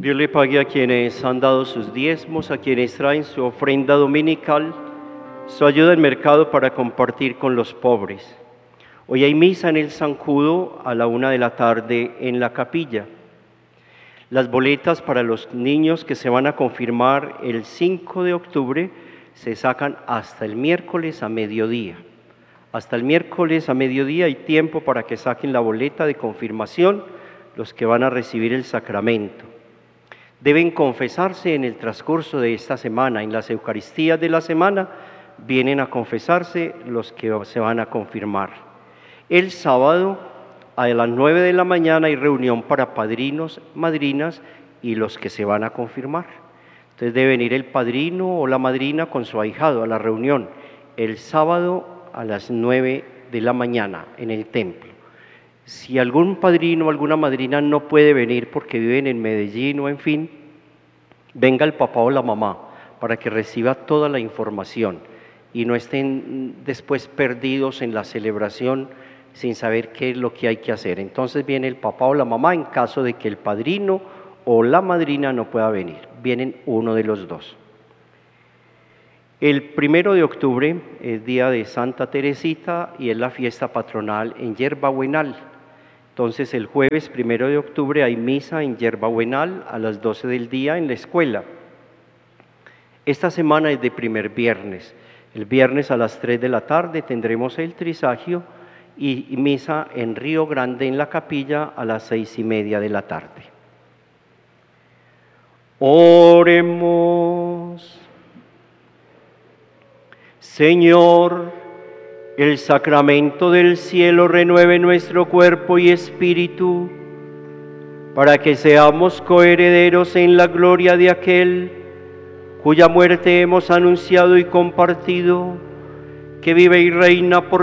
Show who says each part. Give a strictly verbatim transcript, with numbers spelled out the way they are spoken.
Speaker 1: Dios le pague a quienes han dado sus diezmos, a quienes traen su ofrenda dominical, su ayuda al mercado para compartir con los pobres. Hoy hay misa en el San Judo a la una de la tarde en la capilla. Las boletas para los niños que se van a confirmar el cinco de octubre se sacan hasta el miércoles a mediodía. Hasta el miércoles a mediodía hay tiempo para que saquen la boleta de confirmación los que van a recibir el sacramento. Deben confesarse en el transcurso de esta semana. En las Eucaristías de la semana vienen a confesarse los que se van a confirmar. El sábado a las nueve de la mañana hay reunión para padrinos, madrinas y los que se van a confirmar. Entonces deben ir el padrino o la madrina con su ahijado a la reunión el sábado a las nueve de la mañana en el templo. Si algún padrino o alguna madrina no puede venir porque viven en Medellín o en fin, venga el papá o la mamá para que reciba toda la información y no estén después perdidos en la celebración sin saber qué es lo que hay que hacer. Entonces viene el papá o la mamá en caso de que el padrino o la madrina no pueda venir. Vienen uno de los dos. El primero de octubre es día de Santa Teresita y es la fiesta patronal en Yerbabuenal. Entonces el jueves primero de octubre hay misa en Yerbabuenal a las doce del día en la escuela. Esta semana es de primer viernes. El viernes a las tres de la tarde tendremos el trisagio y misa en Río Grande en la capilla a las seis y media de la tarde. Oremos. Señor, el sacramento del cielo renueve nuestro cuerpo y espíritu, para que seamos coherederos en la gloria de aquel cuya muerte hemos anunciado y compartido, que vive y reina por